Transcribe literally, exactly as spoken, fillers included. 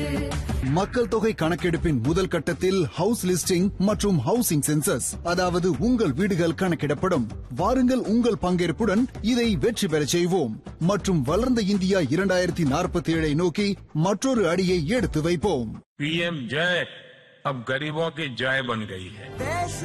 மக்கள் தொகை கணக்கெடுப்பின் முதல் கட்டத்தில் ஹவுஸ் லிஸ்டிங் மற்றும் ஹவுசிங் சென்சஸ், அதாவது உங்கள் வீடுகள் கணக்கிடப்படும். வாருங்கள், உங்கள் பங்கேற்புடன் இதை வெற்றி பெறச் செய்வோம் மற்றும் வளர்ந்த இந்தியா இரண்டாயிரத்தி நாற்பத்தி ஏழை நோக்கி மற்றொரு அடியை எடுத்து வைப்போம். पीएम जय अब गरीबों की जय बन गई है.